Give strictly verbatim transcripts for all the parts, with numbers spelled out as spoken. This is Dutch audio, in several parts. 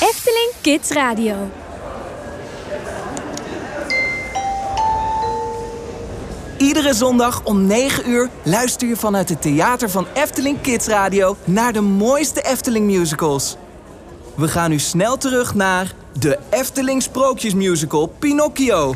Efteling Kids Radio. Iedere zondag om negen uur luister je vanuit het theater van Efteling Kids Radio naar de mooiste Efteling musicals. We gaan nu snel terug naar de Efteling Sprookjesmusical Pinocchio.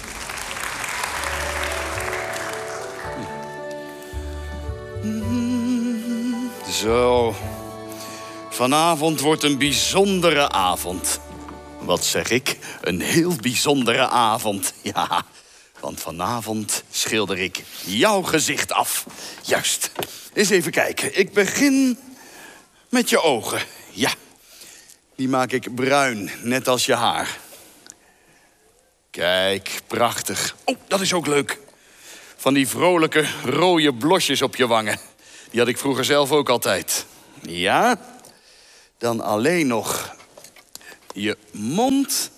Zo, vanavond wordt een bijzondere avond. Wat zeg ik? Een heel bijzondere avond. Ja, want vanavond schilder ik jouw gezicht af. Juist. Eens even kijken. Ik begin met je ogen. Ja, die maak ik bruin, net als je haar. Kijk, prachtig. Oh, dat is ook leuk. Van die vrolijke rode blosjes op je wangen. Die had ik vroeger zelf ook altijd. Ja, dan alleen nog je mond.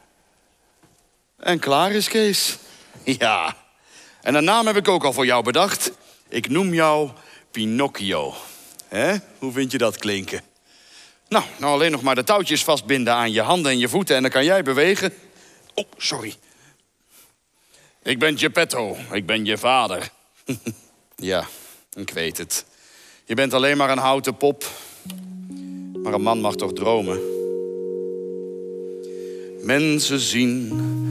En klaar is Kees. Ja, en een naam heb ik ook al voor jou bedacht. Ik noem jou Pinocchio. Hè? Hoe vind je dat klinken? Nou, nou alleen nog maar de touwtjes vastbinden aan je handen en je voeten en dan kan jij bewegen. Oh, sorry. Ik ben Geppetto, ik ben je vader. Ja, ik weet het. Je bent alleen maar een houten pop. Maar een man mag toch dromen? Mensen zien